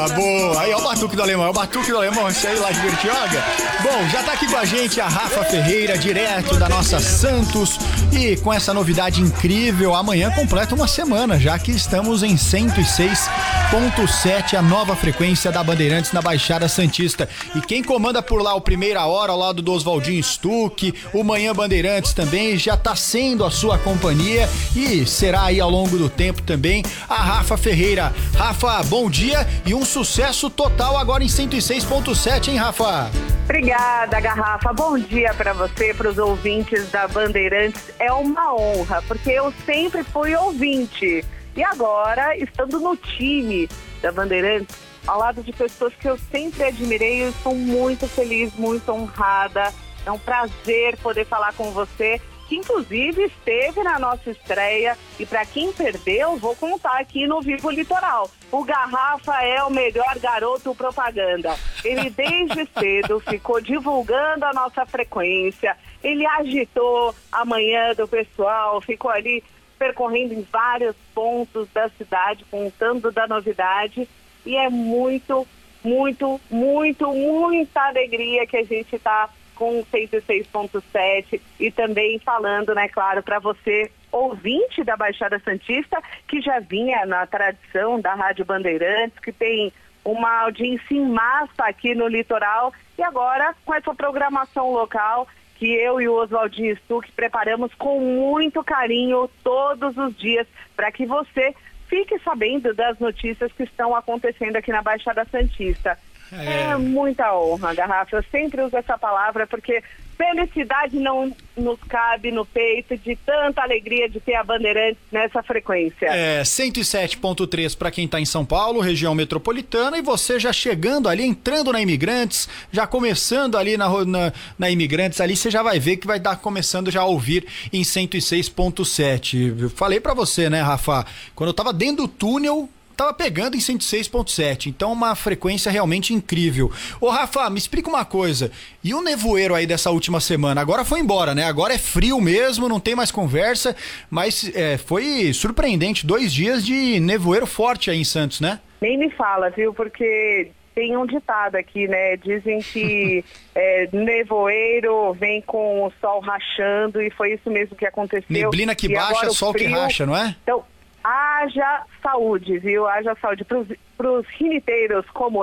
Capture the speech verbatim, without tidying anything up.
Boa, boa. Aí, ó o batuque do alemão, é o batuque do alemão, isso aí lá de Bertioga. Bom, já tá aqui com a gente a Rafa Ferreira, direto da nossa Santos, e com essa novidade incrível, amanhã completa uma semana, já que estamos em cento e seis ponto sete, a nova frequência da Bandeirantes na Baixada Santista. E quem comanda por lá o Primeira Hora, ao lado do Oswaldinho Stuck, o Manhã Bandeirantes também, já tá sendo a sua companhia e será aí ao longo do tempo também a Rafa Ferreira. Rafa, bom dia e um sucesso total agora em cento e seis ponto sete, hein, Rafa? Obrigada, Garrafa. Bom dia para você, para os ouvintes da Bandeirantes. É uma honra, porque eu sempre fui ouvinte. E agora, estando no time da Bandeirantes, ao lado de pessoas que eu sempre admirei, eu estou muito feliz, muito honrada. É um prazer poder falar com você, que inclusive esteve na nossa estreia. E para quem perdeu, vou contar aqui no Vivo Litoral. O Garrafa é o melhor garoto propaganda. Ele desde cedo ficou divulgando a nossa frequência. Ele agitou a manhã do pessoal, ficou ali percorrendo em vários pontos da cidade, contando da novidade. E é muito, muito, muito, muita alegria que a gente está com cento e seis ponto sete e também falando, né, claro, para você, ouvinte da Baixada Santista, que já vinha na tradição da Rádio Bandeirantes, que tem uma audiência em massa aqui no litoral, e agora com essa programação local que eu e o Oswaldinho Stuck preparamos com muito carinho todos os dias, para que você fique sabendo das notícias que estão acontecendo aqui na Baixada Santista. É, é muita honra, Garrafa. Eu sempre uso essa palavra porque felicidade não nos cabe no peito de tanta alegria de ter a Bandeirantes nessa frequência. É, cento e sete ponto três para quem tá em São Paulo, região metropolitana, e você já chegando ali, entrando na Imigrantes, já começando ali na, na, na Imigrantes, ali você já vai ver que vai dar começando já a ouvir em cento e seis ponto sete. Eu falei para você, né, Rafa, quando eu tava dentro do túnel, tava pegando em cento e seis ponto sete, então uma frequência realmente incrível. Ô Rafa, me explica uma coisa, e o nevoeiro aí dessa última semana? Agora foi embora, né? Agora é frio mesmo, não tem mais conversa, mas é, foi surpreendente, dois dias de nevoeiro forte aí em Santos, né? Nem me fala, viu? Porque tem um ditado aqui, né? Dizem que é, nevoeiro vem com o sol rachando, e foi isso mesmo que aconteceu. Neblina que e baixa, sol frio, que racha, não é? Então, haja saúde, viu? Haja saúde para os riniteiros como